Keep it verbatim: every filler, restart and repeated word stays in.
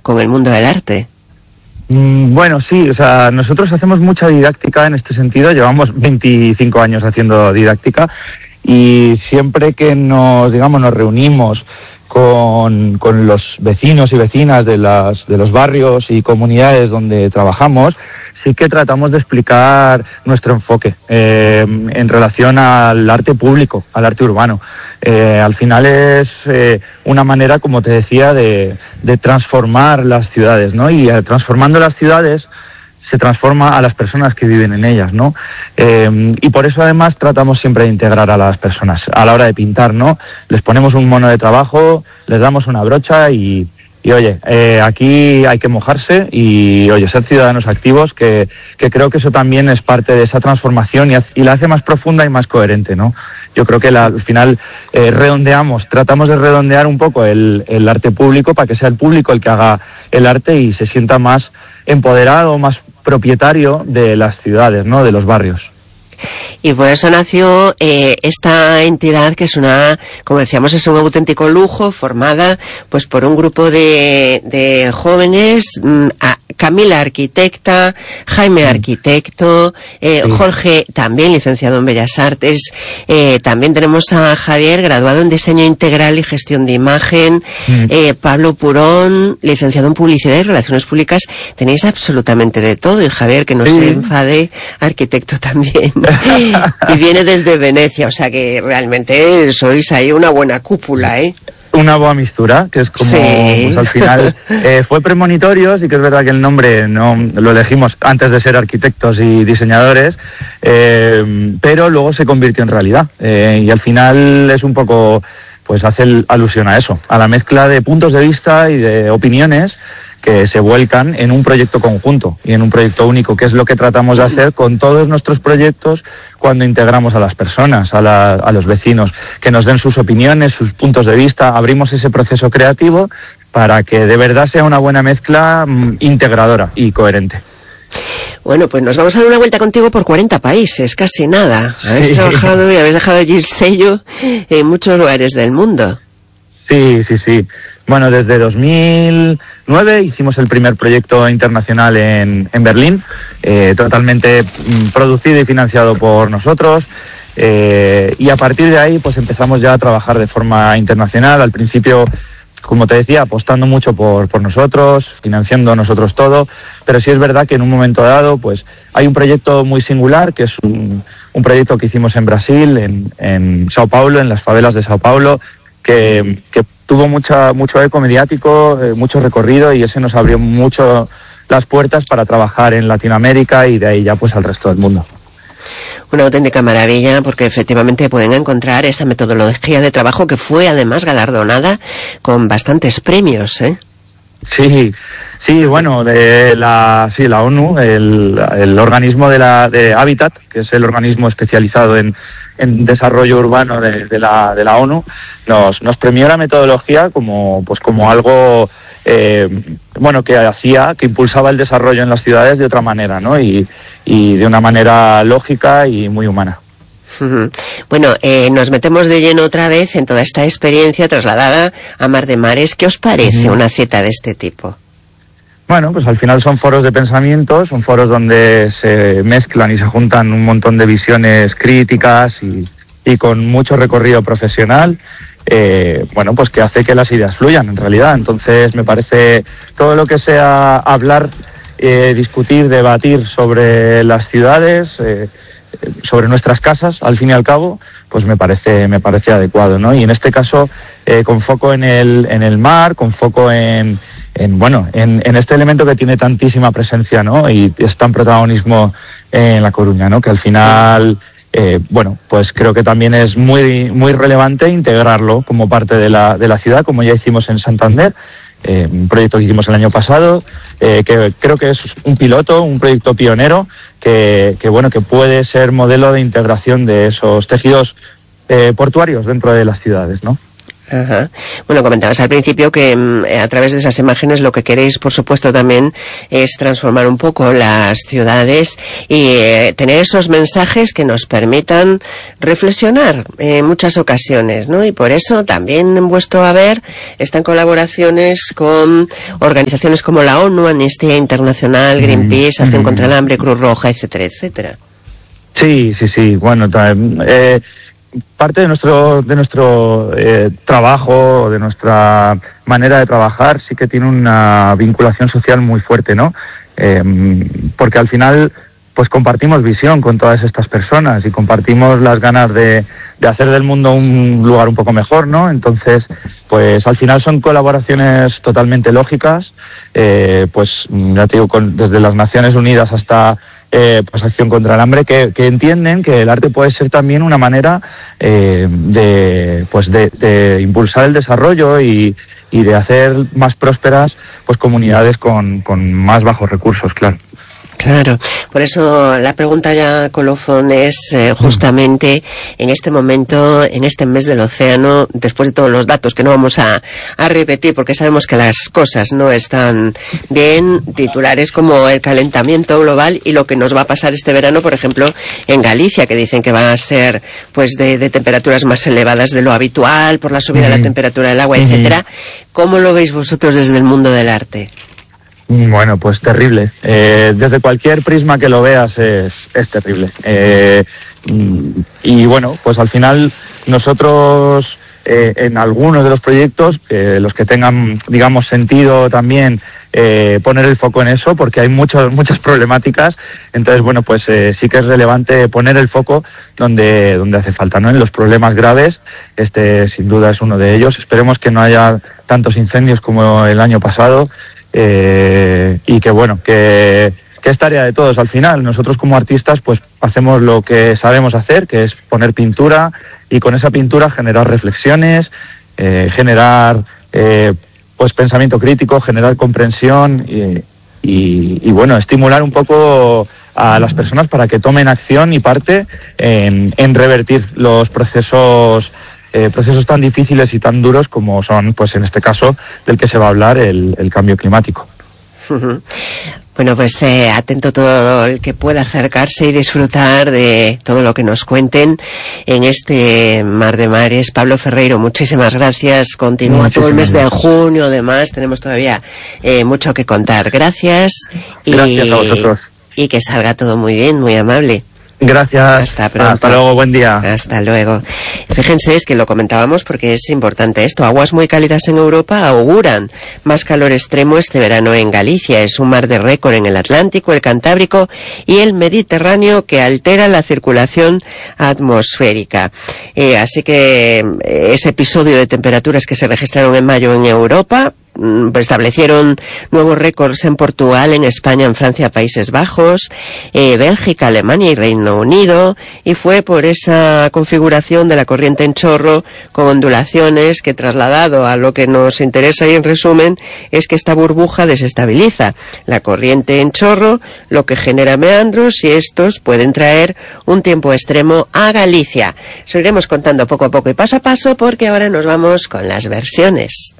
con el mundo del arte. Mm, bueno, sí, o sea, nosotros hacemos mucha didáctica en este sentido, llevamos veinticinco años haciendo didáctica y siempre que nos, digamos, nos reunimos con, con los vecinos y vecinas de las, de los barrios y comunidades donde trabajamos, sí que tratamos de explicar nuestro enfoque eh, en relación al arte público, al arte urbano. Eh, al final es eh, una manera, como te decía, de, de transformar las ciudades, ¿no? Y eh, transformando las ciudades se transforma a las personas que viven en ellas, ¿no? Eh, y por eso además tratamos siempre de integrar a las personas a la hora de pintar, ¿no? Les ponemos un mono de trabajo, les damos una brocha y Y oye, eh, aquí hay que mojarse y oye, ser ciudadanos activos, que, que creo que eso también es parte de esa transformación y, y la hace más profunda y más coherente, ¿no? Yo creo que la, al final eh, redondeamos, tratamos de redondear un poco el, el arte público para que sea el público el que haga el arte y se sienta más empoderado, más propietario de las ciudades, ¿no? De los barrios. Y por eso nació eh, esta entidad que es una, como decíamos, es un auténtico lujo, formada pues por un grupo de, de jóvenes, mmm, a Camila arquitecta, Jaime arquitecto, eh, sí. Jorge también licenciado en Bellas Artes, eh, también tenemos a Javier graduado en Diseño Integral y Gestión de Imagen, mm. eh, Pablo Purón licenciado en Publicidad y Relaciones Públicas. Tenéis absolutamente de todo, y Javier, que no sí. se enfade, arquitecto también. Y viene desde Venecia, o sea que realmente sois ahí una buena cúpula, ¿eh? Una boa mistura, que es como, sí. pues al final, eh, fue premonitorio, sí que es verdad que el nombre no lo elegimos antes de ser arquitectos y diseñadores, eh, pero luego se convirtió en realidad, eh, y al final es un poco, pues hace alusión a eso, a la mezcla de puntos de vista y de opiniones que se vuelcan en un proyecto conjunto y en un proyecto único, que es lo que tratamos de hacer con todos nuestros proyectos cuando integramos a las personas, a, la, a los vecinos, que nos den sus opiniones, sus puntos de vista, abrimos ese proceso creativo para que de verdad sea una buena mezcla mm, integradora y coherente. Bueno, pues nos vamos a dar una vuelta contigo por cuarenta países, casi nada. Habéis sí. trabajado y habéis dejado allí el sello en muchos lugares del mundo. Sí, sí, sí. Bueno, desde dos mil nueve hicimos el primer proyecto internacional en, en Berlín, eh, totalmente mm, producido y financiado por nosotros, eh, y a partir de ahí pues empezamos ya a trabajar de forma internacional. Al principio, como te decía, apostando mucho por, por nosotros, financiando nosotros todo, pero sí es verdad que en un momento dado pues hay un proyecto muy singular, que es un, un proyecto que hicimos en Brasil, en, en Sao Paulo, en las favelas de Sao Paulo, que, que tuvo mucha, mucho eco mediático, eh, mucho recorrido, y ese nos abrió mucho las puertas para trabajar en Latinoamérica y de ahí ya pues al resto del mundo. Una auténtica maravilla, porque efectivamente pueden encontrar esa metodología de trabajo que fue además galardonada con bastantes premios, ¿eh? Sí, sí, bueno, de la, sí, la ONU, el, el organismo de la de Habitat, que es el organismo especializado en en desarrollo urbano de, de la de la ONU, nos nos premió la metodología como pues como algo eh, bueno que hacía que impulsaba el desarrollo en las ciudades de otra manera, ¿no? Y y de una manera lógica y muy humana. Bueno, eh, nos metemos de lleno otra vez en toda esta experiencia trasladada a Mar de Mares. ¿Qué os parece uh-huh. una cita de este tipo? Bueno, pues al final son foros de pensamiento, son foros donde se mezclan y se juntan un montón de visiones críticas y, y con mucho recorrido profesional, eh, bueno, pues que hace que las ideas fluyan en realidad. Entonces me parece todo lo que sea hablar, eh, discutir, debatir sobre las ciudades, eh, sobre nuestras casas, al fin y al cabo, pues me parece me parece adecuado, ¿no? Y en este caso, eh, con foco en el en el mar, con foco en en bueno en, en este elemento que tiene tantísima presencia, ¿no? Y es tan protagonismo en La Coruña, ¿no? Que al final eh, bueno, pues creo que también es muy muy relevante integrarlo como parte de la de la ciudad, como ya hicimos en Santander, eh, un proyecto que hicimos el año pasado, eh, que creo que es un piloto, un proyecto pionero que que bueno que puede ser modelo de integración de esos tejidos eh, portuarios dentro de las ciudades, ¿no? Ajá. Bueno, comentabas al principio que a través de esas imágenes lo que queréis, por supuesto, también es transformar un poco las ciudades y eh, tener esos mensajes que nos permitan reflexionar en muchas ocasiones, ¿no? Y por eso también en vuestro haber están colaboraciones con organizaciones como la ONU, Amnistía Internacional, Greenpeace, Acción contra el Hambre, Cruz Roja, etcétera, etcétera. Sí, sí, sí. Bueno, eh, parte de nuestro de nuestro eh, trabajo, de nuestra manera de trabajar, sí que tiene una vinculación social muy fuerte, ¿no? Eh, porque al final, pues compartimos visión con todas estas personas y compartimos las ganas de, de hacer del mundo un lugar un poco mejor, ¿no? Entonces, pues al final son colaboraciones totalmente lógicas, eh, pues ya te digo, con, desde las Naciones Unidas hasta Eh, pues Acción contra el Hambre, que, que entienden que el arte puede ser también una manera eh, de pues de, de impulsar el desarrollo y, y de hacer más prósperas pues comunidades con, con más bajos recursos, claro. Claro, por eso la pregunta ya, colofón, es eh, justamente en este momento, en este mes del océano, después de todos los datos que no vamos a, a repetir porque sabemos que las cosas no están bien, titulares como el calentamiento global y lo que nos va a pasar este verano, por ejemplo, en Galicia, que dicen que va a ser pues de, de temperaturas más elevadas de lo habitual por la subida uh-huh. de la temperatura del agua, uh-huh. etcétera. ¿Cómo lo veis vosotros desde el mundo del arte? Bueno, pues terrible. Eh, desde cualquier prisma que lo veas es, es terrible. Eh, y bueno, pues al final nosotros eh, en algunos de los proyectos, eh, los que tengan, digamos, sentido también, eh, poner el foco en eso, porque hay muchas muchas problemáticas. Entonces, bueno, pues eh, sí que es relevante poner el foco donde donde hace falta, ¿no? En los problemas graves, este sin duda es uno de ellos. Esperemos que no haya tantos incendios como el año pasado. Eh, y que bueno, que, que es tarea de todos al final. Nosotros como artistas pues hacemos lo que sabemos hacer, que es poner pintura y con esa pintura generar reflexiones, eh, generar eh, pues pensamiento crítico, generar comprensión y, y, y bueno, estimular un poco a las personas para que tomen acción y parte en, en revertir los procesos Eh, procesos tan difíciles y tan duros como son, pues en este caso, del que se va a hablar, el, el cambio climático. Uh-huh. Bueno, pues eh, atento todo el que pueda acercarse y disfrutar de todo lo que nos cuenten en este Mar de Mares. Pablo Ferreiro, muchísimas gracias. Continúa muchísimas todo el mes gracias. De junio, además, tenemos todavía eh, mucho que contar. Gracias. Y, gracias a vosotros. Y que salga todo muy bien, muy amable. Gracias. Hasta pronto. Hasta luego, buen día. Hasta luego. Fíjense, es que lo comentábamos porque es importante esto. Aguas muy cálidas en Europa auguran más calor extremo este verano en Galicia. Es un mar de récord en el Atlántico, el Cantábrico y el Mediterráneo que altera la circulación atmosférica. Eh, así que eh, ese episodio de temperaturas que se registraron en mayo en Europa establecieron nuevos récords en Portugal, en España, en Francia, Países Bajos, eh, Bélgica, Alemania y Reino Unido, y fue por esa configuración de la corriente en chorro con ondulaciones que, trasladado a lo que nos interesa y en resumen, es que esta burbuja desestabiliza la corriente en chorro, lo que genera meandros y estos pueden traer un tiempo extremo a Galicia. Se lo iremos contando poco a poco y paso a paso porque ahora nos vamos con las versiones.